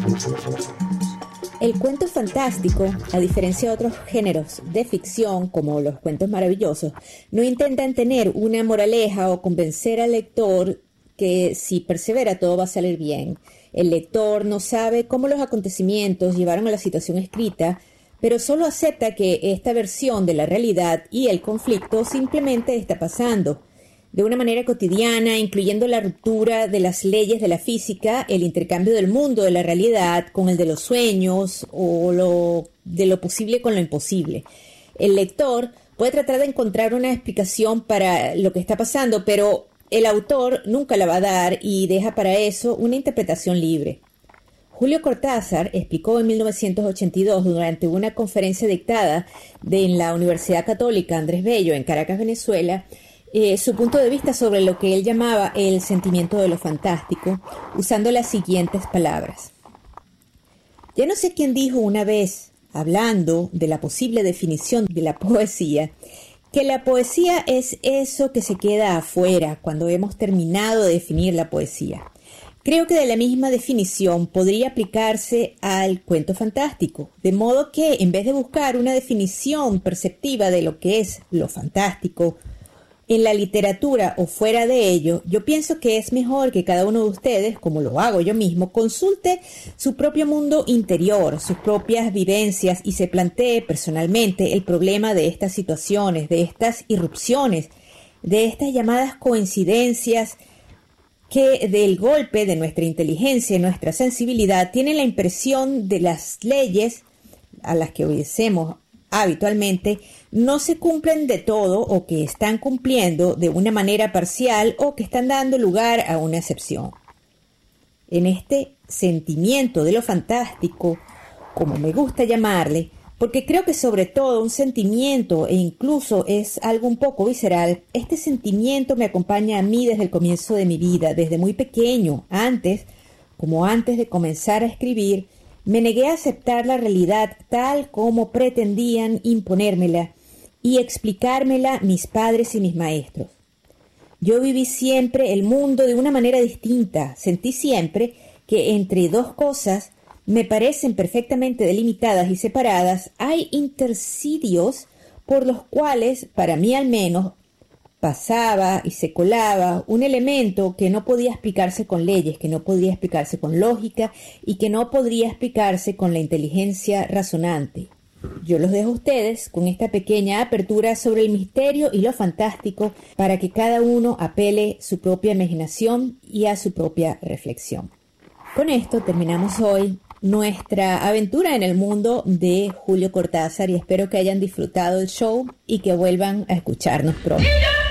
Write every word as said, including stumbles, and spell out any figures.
El cuento fantástico, a diferencia de otros géneros de ficción como los cuentos maravillosos, no intentan tener una moraleja o convencer al lector que si persevera todo va a salir bien. El lector no sabe cómo los acontecimientos llevaron a la situación escrita, pero solo acepta que esta versión de la realidad y el conflicto simplemente está pasando de una manera cotidiana, incluyendo la ruptura de las leyes de la física, el intercambio del mundo de la realidad con el de los sueños o lo, de lo posible con lo imposible. El lector puede tratar de encontrar una explicación para lo que está pasando, pero el autor nunca la va a dar y deja para eso una interpretación libre. Julio Cortázar explicó en mil novecientos ochenta y dos durante una conferencia dictada de, en la Universidad Católica Andrés Bello en Caracas, Venezuela, Eh, su punto de vista sobre lo que él llamaba el sentimiento de lo fantástico, usando las siguientes palabras. Ya no sé quién dijo una vez, hablando de la posible definición de la poesía, que la poesía es eso que se queda afuera cuando hemos terminado de definir la poesía. Creo que de la misma definición podría aplicarse al cuento fantástico, de modo que en vez de buscar una definición perceptiva de lo que es lo fantástico, en la literatura o fuera de ello, yo pienso que es mejor que cada uno de ustedes, como lo hago yo mismo, consulte su propio mundo interior, sus propias vivencias y se plantee personalmente el problema de estas situaciones, de estas irrupciones, de estas llamadas coincidencias que del golpe de nuestra inteligencia y nuestra sensibilidad tienen la impresión de las leyes a las que obedecemos habitualmente no se cumplen de todo o que están cumpliendo de una manera parcial o que están dando lugar a una excepción. En este sentimiento de lo fantástico, como me gusta llamarle, porque creo que sobre todo un sentimiento e incluso es algo un poco visceral, este sentimiento me acompaña a mí desde el comienzo de mi vida, desde muy pequeño, antes, como antes de comenzar a escribir, me negué a aceptar la realidad tal como pretendían imponérmela y explicármela mis padres y mis maestros. Yo viví siempre el mundo de una manera distinta. Sentí siempre que entre dos cosas me parecen perfectamente delimitadas y separadas, hay intersticios por los cuales, para mí al menos, pasaba y se colaba un elemento que no podía explicarse con leyes, que no podía explicarse con lógica y que no podría explicarse con la inteligencia razonante. Yo los dejo a ustedes con esta pequeña apertura sobre el misterio y lo fantástico para que cada uno apele su propia imaginación y a su propia reflexión. Con esto terminamos hoy nuestra aventura en el mundo de Julio Cortázar y espero que hayan disfrutado el show y que vuelvan a escucharnos pronto.